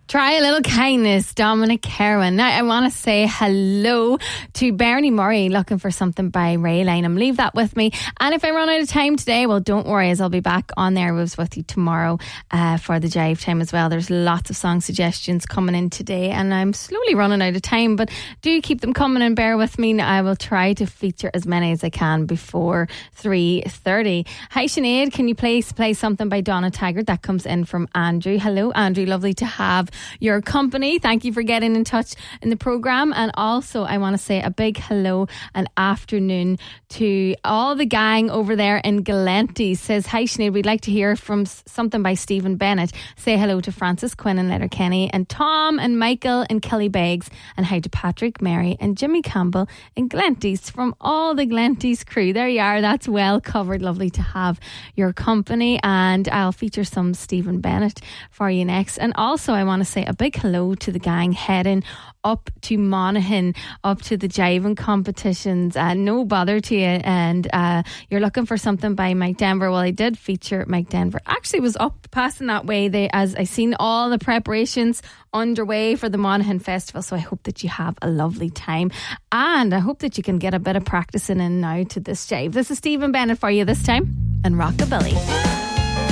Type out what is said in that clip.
Try a little kindness, Dominic Kerwin. Now, I want to say hello to Bernie Murray, Looking for Something by Ray Lynham. Leave that with me. And if I run out of time today, well, don't worry, as I'll be back on there with you tomorrow for the Jive Time as well. There's lots of song suggestions coming in today, and I'm slowly running out of time, but do keep them coming and bear with me. I will try to feature as many as I can before 3:30. Hi, Sinead. Can you please play something by Donna Taggart? That comes in from Andrew. Hello, Andrew. Lovely to have your company. Thank you for getting in touch in the programme. And also I want to say a big hello and afternoon to all the gang over there in Glenty. Says, hi Sinead, we'd like to hear from something by Stephen Bennett. Say hello to Francis Quinn in Letterkenny, and Tom and Michael in Killybegs, and hi to Patrick, Mary and Jimmy Campbell in Glenties, from all the Glenties crew. There you are, that's well covered. Lovely to have your company, and I'll feature some Stephen Bennett for you next. And also I want to say a big hello to the gang heading up to Monaghan, up to the jiving competitions. No bother to you, and you're looking for something by Mike Denver. Well, I did feature Mike Denver. Actually was up passing that way as I seen all the preparations underway for the Monaghan Festival. So I hope that you have a lovely time, and I hope that you can get a bit of practicing in now to this jive. This is Stephen Bennett for you this time, and Rockabilly.